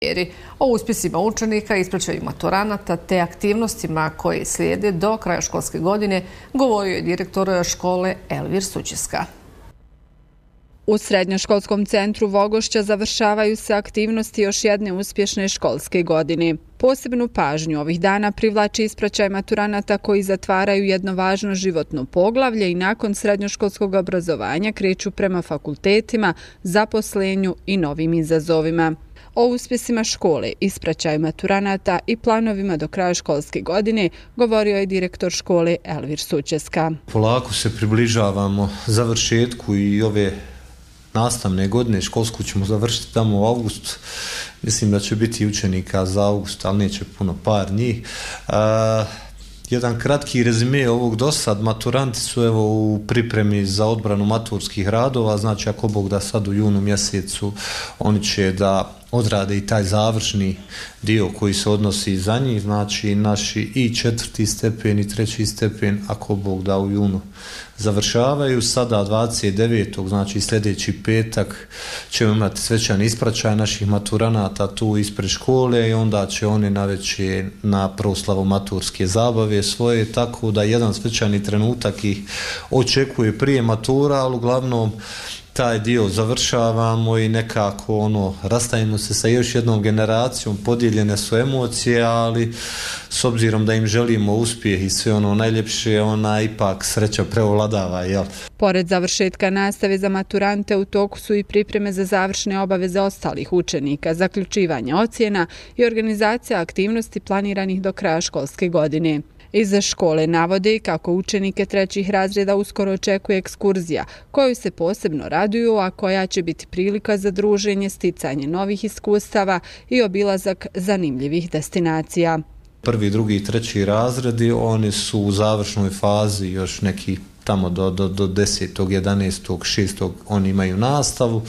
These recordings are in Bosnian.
O uspjesima učenika, ispraćaju maturanata te aktivnostima koje slijede do kraja školske godine govorio je direktor škole Elvir Sućeska. U Srednjoškolskom centru Vogošća završavaju se aktivnosti još jedne uspješne školske godine. Posebnu pažnju ovih dana privlači ispraćaj maturanata koji zatvaraju jedno važno životno poglavlje i nakon srednjoškolskog obrazovanja kreću prema fakultetima, zaposlenju i novim izazovima. O uspjesima škole, ispraćaju maturanata i planovima do kraja školske godine govorio je direktor škole Elvir Sućeska. Polako se približavamo završetku i ove nastavne godine, školsku ćemo završiti tamo u augustu. Mislim da će biti učenika za august, ali neće puno, par njih. Jedan kratki rezime ovog dosad, maturanti su u pripremi za odbranu maturskih radova, znači ako Bog da sad u junu mjesecu oni će da odrade i taj završni dio koji se odnosi za njih, znači naši i 4. stepen i 3. stepen, ako Bog da u junu završavaju. Sada 29. znači sljedeći petak ćemo imati svečani ispraćaj naših maturanata tu ispred škole i onda će oni navečer na proslavu maturske zabave svoje, tako da jedan svečani trenutak ih očekuje prije matura, ali uglavnom taj dio završavamo i nekako rastajemo se sa još jednom generacijom, podijeljene su emocije, ali s obzirom da im želimo uspjeh i sve najljepše, ipak sreća prevladava, jel? Pored završetka nastave za maturante u toku su i pripreme za završne obaveze ostalih učenika, zaključivanje ocjena i organizacija aktivnosti planiranih do kraja školske godine. Iz škole navode kako učenike 3. razreda uskoro očekuje ekskurzija, koju se posebno raduju, a koja će biti prilika za druženje, sticanje novih iskustava i obilazak zanimljivih destinacija. 1., 2. i 3. razredi, oni su u završnoj fazi, još neki tamo do 10., 11., 6. oni imaju nastavu.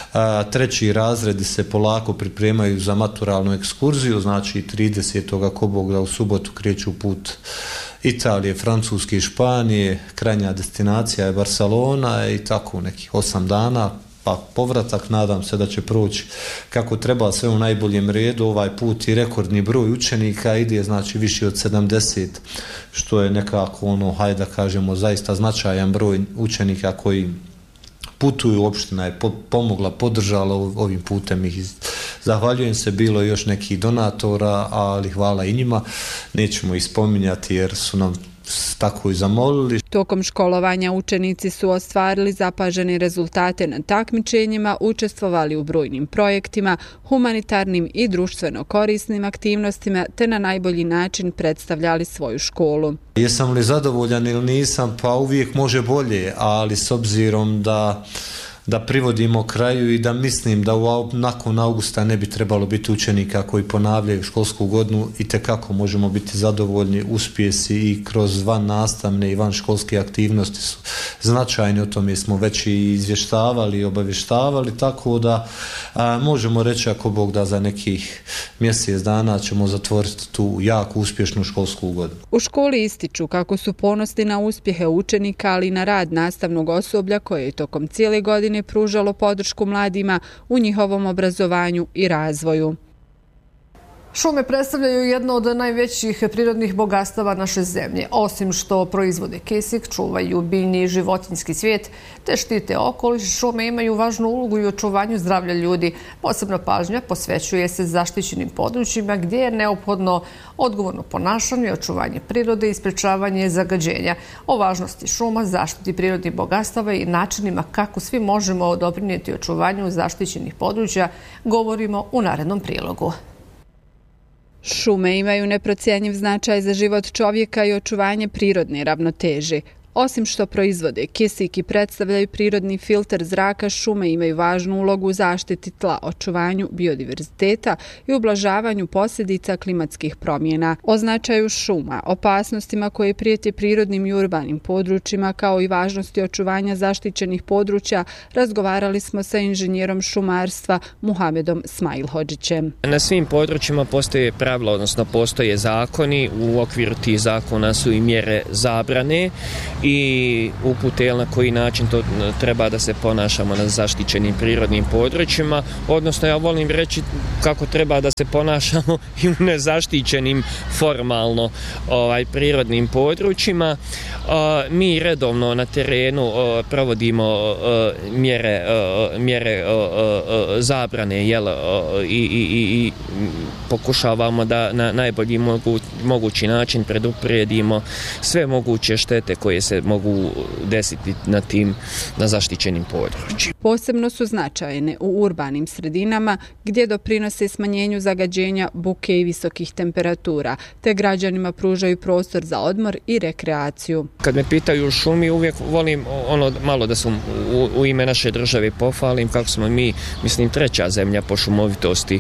3. razredi se polako pripremaju za maturalnu ekskurziju, znači 30. ako Bog da u subotu kreću put Italije, Francuske i Španije, krajnja destinacija je Barcelona i tako nekih 8 dana. Pa povratak, nadam se da će proći kako treba, sve u najboljem redu. Ovaj put i rekordni broj učenika ide, znači više od 70, što je nekako hajde da kažemo, zaista značajan broj učenika koji putuju. Opština je pomogla, podržala ovim putem ih. Zahvaljujem se, bilo je još nekih donatora, ali hvala i njima. Nećemo ih spominjati jer su nam tako i zamolili. Tokom školovanja učenici su ostvarili zapažene rezultate na takmičenjima, učestvovali u brojnim projektima, humanitarnim i društveno korisnim aktivnostima, te na najbolji način predstavljali svoju školu. Jesam li zadovoljan ili nisam? Pa uvijek može bolje, ali s obzirom da privodimo kraju i da mislim da nakon augusta ne bi trebalo biti učenika koji ponavljaju školsku godinu, i tekako možemo biti zadovoljni. Uspjesi i kroz van nastavne i van školske aktivnosti su značajni, o tome smo već i izvještavali i obavještavali, tako da možemo reći ako Bog da za nekih mjesec dana ćemo zatvoriti tu jako uspješnu školsku godinu. U školi ističu kako su ponosni na uspjehe učenika, ali i na rad nastavnog osoblja koje je tokom cijele godine pružalo podršku mladima u njihovom obrazovanju i razvoju. Šume predstavljaju jedno od najvećih prirodnih bogatstava naše zemlje. Osim što proizvode kisik, čuvaju biljni i životinjski svijet, te štite okoliš, šume imaju važnu ulogu i u očuvanju zdravlja ljudi. Posebna pažnja posvećuje se zaštićenim područjima gdje je neophodno odgovorno ponašanje, očuvanje prirode i sprečavanje zagađenja. O važnosti šuma, zaštiti prirodnih bogatstava i načinima kako svi možemo doprinijeti očuvanju zaštićenih područja govorimo u narednom prilogu. Šume imaju neprocjenjiv značaj za život čovjeka i očuvanje prirodne ravnoteže. Osim što proizvode kisik i predstavljaju prirodni filter zraka, šume imaju važnu ulogu u zaštiti tla, očuvanju biodiverziteta i ublažavanju posljedica klimatskih promjena. O značaju šuma, opasnostima koje prijete prirodnim i urbanim područjima, kao i važnosti očuvanja zaštićenih područja, razgovarali smo sa inženjerom šumarstva Muhamedom Smajlhodžićem. Na svim područjima postoje pravila, odnosno postoje zakoni. U okviru tih zakona su i mjere zabrane i upute na koji način to treba da se ponašamo na zaštićenim prirodnim područjima, odnosno ja volim reći kako treba da se ponašamo i u nezaštićenim formalno prirodnim područjima. Mi redovno na terenu provodimo mjere zabrane i pokušavamo da na najbolji mogući način preduprijedimo sve moguće štete koje se mogu desiti na zaštićenim područjima. Posebno su značajne u urbanim sredinama gdje doprinose smanjenju zagađenja, buke i visokih temperatura, te građanima pružaju prostor za odmor i rekreaciju. Kad me pitaju o šumi, uvijek volim malo da sam u ime naše države pohvalim kako smo mi, mislim, 3. zemlja po šumovitosti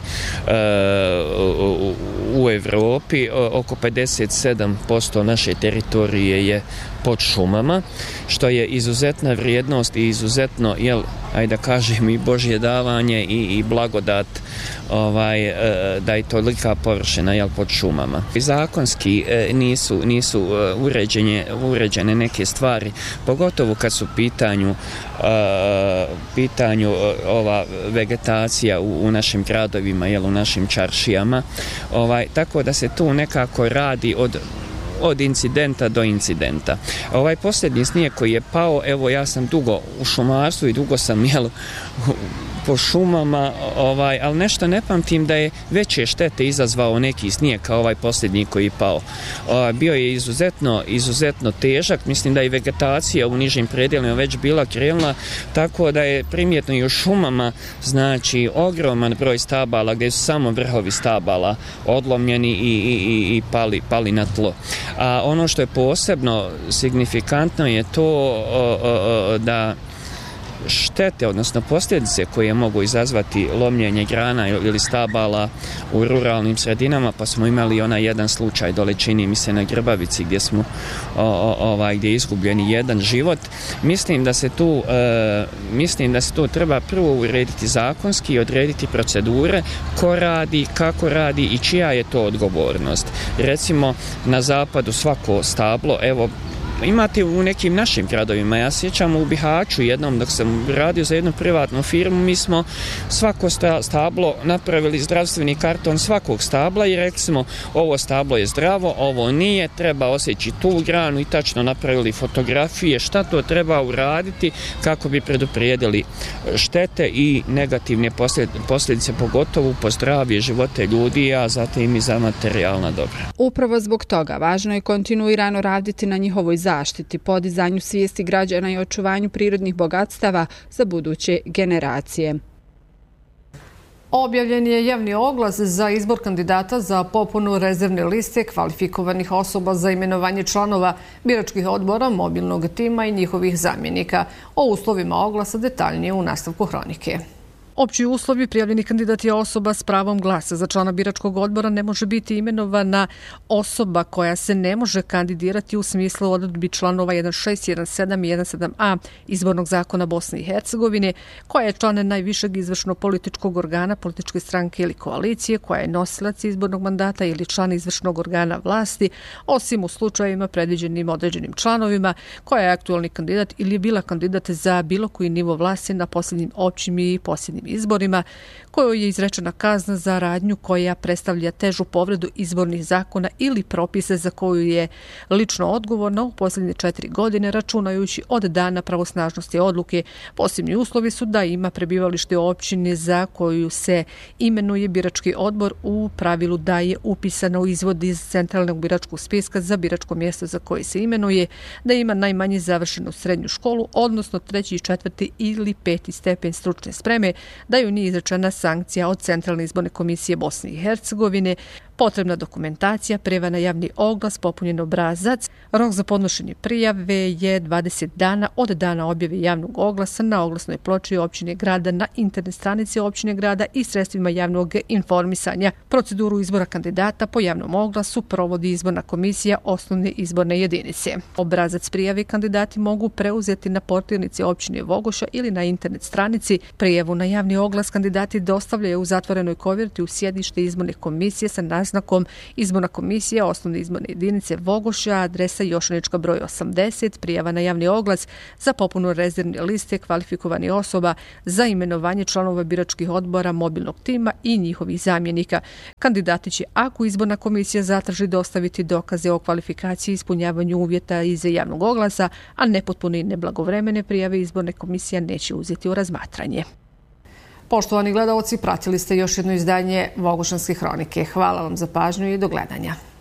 u Evropi. Oko 57% naše teritorije je pod šumama, što je izuzetna vrijednost i izuzetno, ajde da kažem, i Božje davanje i blagodat da je tolika površina pod šumama. Zakonski nisu uređene neke stvari, pogotovo kad su pitanju ova vegetacija u našim gradovima, u našim čaršijama, tako da se tu nekako radi od incidenta do incidenta. Ovaj posljednji snijeg koji je pao, evo ja sam dugo u šumarstvu i dugo sam po šumama, ali nešto ne pamtim da je veće štete izazvao neki snijeg kao ovaj posljednji koji je pao. Bio je izuzetno težak, mislim da je vegetacija u nižim predjelima već bila krenula, tako da je primjetno i u šumama, znači ogroman broj stabala gdje su samo vrhovi stabala odlomljeni i pali na tlo. A ono što je posebno signifikantno je to da štete, odnosno posljedice koje mogu izazvati lomljenje grana ili stabala u ruralnim sredinama, pa smo imali jedan slučaj dole, čini mi se, na Grbavici gdje je izgubljen jedan život. Mislim da se tu treba prvo urediti zakonski, odrediti procedure, ko radi, kako radi i čija je to odgovornost. Recimo, na zapadu svako stablo, evo, imate u nekim našim gradovima, ja sjećam u Bihaću jednom dok sam radio za jednu privatnu firmu, mi smo svako stablo napravili zdravstveni karton svakog stabla i rekli smo ovo stablo je zdravo, ovo nije, treba osjeći tu granu i tačno napravili fotografije šta to treba uraditi kako bi preduprijedili štete i negativne posljedice, pogotovo po zdravlje živote ljudi, a zatim i za materijalna dobra. Upravo zbog toga važno je kontinuirano raditi na njihovoj zaštiti, podizanju svijesti građana i očuvanju prirodnih bogatstava za buduće generacije. Objavljen je javni oglas za izbor kandidata za popunu rezervne liste kvalifikovanih osoba za imenovanje članova biračkih odbora, mobilnog tima i njihovih zamjenika. O uslovima oglasa detaljnije u nastavku hronike. Opći uslovi: prijavljeni kandidat je osoba s pravom glasa. Za člana biračkog odbora ne može biti imenovana osoba koja se ne može kandidirati u smislu odredbi članova 1.6, 1.7 i 1.7a Izbornog zakona Bosne i Hercegovine, koja je član najvišeg izvršno političkog organa, političke stranke ili koalicije, koja je nosilac izbornog mandata ili član izvršnog organa vlasti, osim u slučajevima predviđenim određenim članovima, koja je aktualni kandidat ili je bila kandidat za bilo koji nivo vlasti na posljednjim općim i posljednjim izborima, kojoj je izrečena kazna za radnju koja predstavlja težu povredu izbornih zakona ili propise za koju je lično odgovorna u posljednje 4 godine, računajući od dana pravosnažnosti odluke. Posebni uslovi su da ima prebivalište u općini za koju se imenuje birački odbor, u pravilu da je upisano u izvod iz centralnog biračkog spiska za biračko mjesto za koje se imenuje, da ima najmanje završenu srednju školu, odnosno 3., 4. ili 5. stepen stručne spreme, da ju nije izrečena sankcija od Centralne izborne komisije Bosne i Hercegovine, potrebna dokumentacija, prijava na javni oglas, popunjen obrazac. Rok za podnošenje prijave je 20 dana od dana objave javnog oglasa na oglasnoj ploči općine grada, na internet stranici općine grada i sredstvima javnog informisanja. Proceduru izbora kandidata po javnom oglasu provodi izborna komisija osnovne izborne jedinice. Obrazac prijave kandidati mogu preuzeti na portirnici općine Vogošća ili na internet stranici. Prijavu na javni oglas kandidati dostavljaju u zatvorenoj koverti u sjedište izborne komisije sa nazivom naznakom. Izborna komisija osnovne izborne jedinice Vogošća, adresa Jošanička broj 80, prijava na javni oglas za popunu rezervne liste kvalifikovanih osoba za imenovanje članova biračkih odbora mobilnog tima i njihovih zamjenika. Kandidati će, ako izborna komisija zatraži, dostaviti dokaze o kvalifikaciji i ispunjavanju uvjeta iz javnog oglasa, a nepotpune i neblagovremene prijave izborne komisije neće uzeti u razmatranje. Poštovani gledaoci, pratili ste još jedno izdanje Vogošanske hronike. Hvala vam za pažnju i do gledanja.